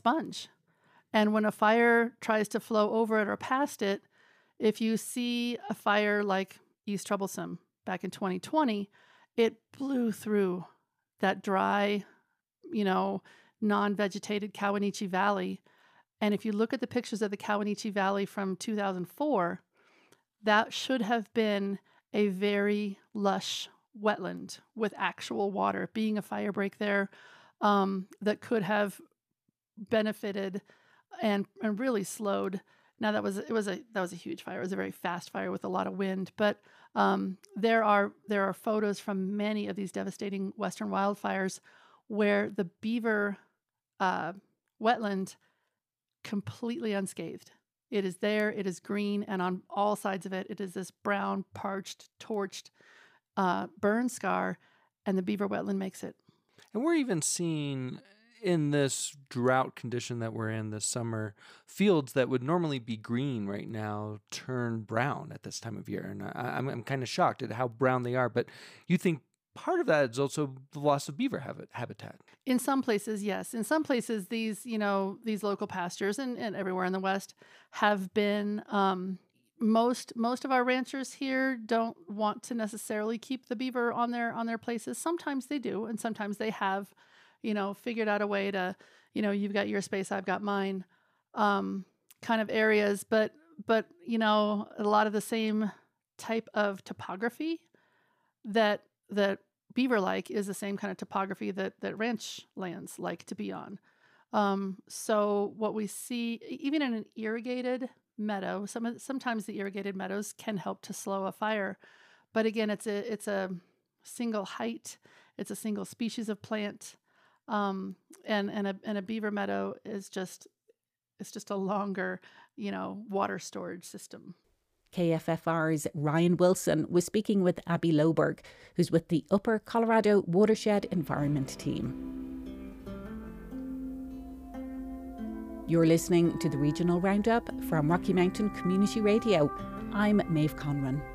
sponge. And when a fire tries to flow over it or past it, if you see a fire like East Troublesome back in 2020, it blew through that dry, non-vegetated Kawanichi Valley. And if you look at the pictures of the Kawanichi Valley from 2004, that should have been a very lush wetland with actual water. Being a fire break there, that could have benefited and really slowed. Now that was a huge fire. It was a very fast fire with a lot of wind. But there are photos from many of these devastating western wildfires where the beaver wetland completely unscathed. It is there. It is green, and on all sides of it, it is this brown, parched, torched burn scar, and the beaver wetland makes it. And we're even seeing in this drought condition that we're in this summer, fields that would normally be green right now turn brown at this time of year. And I'm kind of shocked at how brown they are. But you think part of that is also the loss of beaver habitat? In some places, yes. In some places, these local pastures and everywhere in the West have been, most of our ranchers here don't want to necessarily keep the beaver on their places. Sometimes they do, and sometimes they have, figured out a way to, you've got your space, I've got mine, kind of areas. But a lot of the same type of topography that beaver like is the same kind of topography that ranch lands like to be on. So what we see, even in an irrigated meadow, sometimes the irrigated meadows can help to slow a fire. But again, it's a single height, it's a single species of plant. And a beaver meadow is just a longer, water storage system. KFFR's Ryan Wilson was speaking with Abby Loberg, who's with the Upper Colorado Watershed Environment Team. You're listening to the Regional Roundup from Rocky Mountain Community Radio. I'm Maeve Conran.